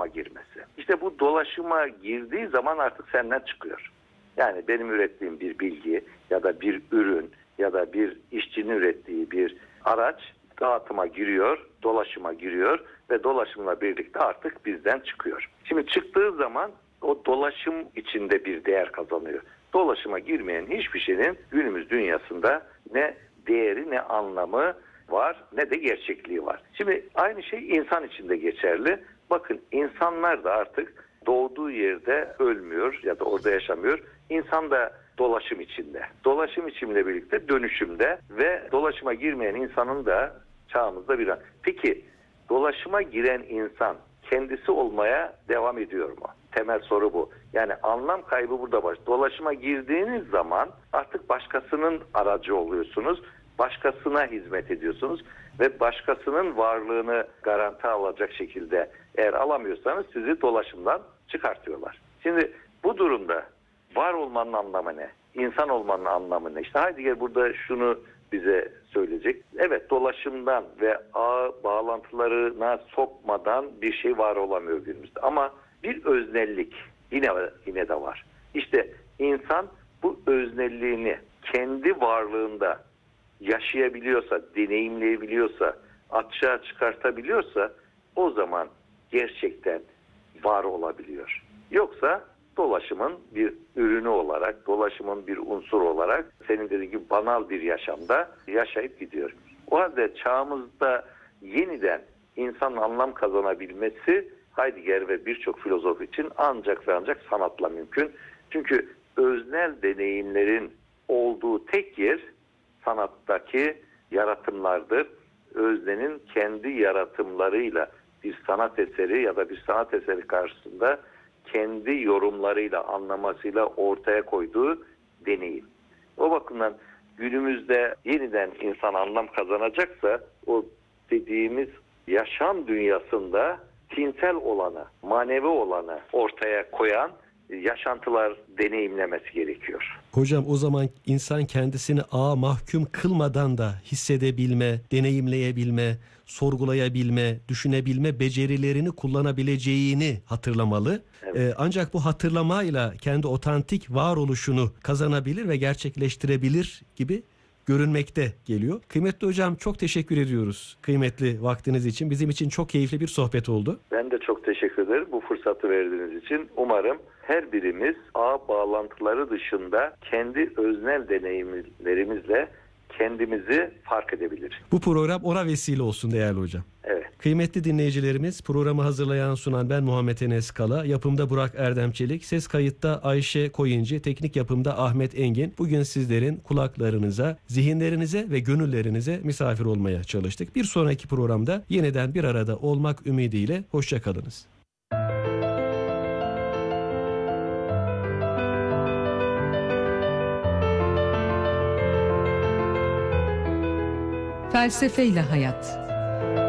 girmesi. İşte bu dolaşıma girdiği zaman artık senden çıkıyor. Yani benim ürettiğim bir bilgi ya da bir ürün ya da bir işçinin ürettiği bir araç dağıtıma giriyor, dolaşıma giriyor ve dolaşımla birlikte artık bizden çıkıyor. Şimdi çıktığı zaman o dolaşım içinde bir değer kazanıyor. Dolaşıma girmeyen hiçbir şeyin günümüz dünyasında ne değeri ne anlamı var ne de gerçekliği var. Şimdi aynı şey insan için de geçerli. Bakın insanlar da artık doğduğu yerde ölmüyor ya da orada yaşamıyor. İnsan da dolaşım içinde. Dolaşım içimle birlikte dönüşümde ve dolaşıma girmeyen insanın da çağımızda bir an. Peki dolaşıma giren insan kendisi olmaya devam ediyor mu? Temel soru bu. Yani anlam kaybı burada başlıyor. Dolaşıma girdiğiniz zaman artık başkasının aracı oluyorsunuz. Başkasına hizmet ediyorsunuz ve başkasının varlığını garanti alacak şekilde eğer alamıyorsanız sizi dolaşımdan çıkartıyorlar. Şimdi bu durumda var olmanın anlamı ne? İnsan olmanın anlamı ne? İşte Heidegger burada şunu bize söyleyecek. Evet, dolaşımdan ve ağ bağlantılarına sokmadan bir şey var olamıyor günümüzde. Ama bir öznellik yine de var. İşte insan bu öznelliğini kendi varlığında yaşayabiliyorsa, deneyimleyebiliyorsa, açığa çıkartabiliyorsa o zaman gerçekten var olabiliyor. Yoksa dolaşımın bir ürünü olarak, dolaşımın bir unsuru olarak senin dediğin gibi banal bir yaşamda yaşayıp gidiyor. O halde çağımızda yeniden insanın anlam kazanabilmesi Heidegger ve birçok filozof için ancak ve ancak sanatla mümkün. Çünkü öznel deneyimlerin olduğu tek yer sanattaki yaratımlardır. Öznenin kendi yaratımlarıyla bir sanat eseri ya da bir sanat eseri karşısında kendi yorumlarıyla, anlamasıyla ortaya koyduğu deneyim. O bakımdan günümüzde yeniden insan anlam kazanacaksa o dediğimiz yaşam dünyasında tinsel olanı, manevi olanı ortaya koyan yaşantılar deneyimlemesi gerekiyor. Hocam o zaman insan kendisini mahkum kılmadan da hissedebilme, deneyimleyebilme, sorgulayabilme, düşünebilme becerilerini kullanabileceğini hatırlamalı. Evet. Ancak bu hatırlamayla kendi otantik varoluşunu kazanabilir ve gerçekleştirebilir gibi görünmekte geliyor. Kıymetli hocam, çok teşekkür ediyoruz kıymetli vaktiniz için. Bizim için çok keyifli bir sohbet oldu. Ben de çok teşekkür ederim bu fırsatı verdiğiniz için. Umarım her birimiz ağ bağlantıları dışında kendi öznel deneyimlerimizle kendimizi fark edebiliriz. Bu program ona vesile olsun değerli hocam. Evet. Kıymetli dinleyicilerimiz, programı hazırlayan sunan ben Muhammed Enes Kala, yapımda Burak Erdem Çelik, ses kayıtta Ayşe Koyuncu, teknik yapımda Ahmet Engin. Bugün sizlerin kulaklarınıza, zihinlerinize ve gönüllerinize misafir olmaya çalıştık. Bir sonraki programda yeniden bir arada olmak ümidiyle hoşça kalınız. Felsefeyle Hayat.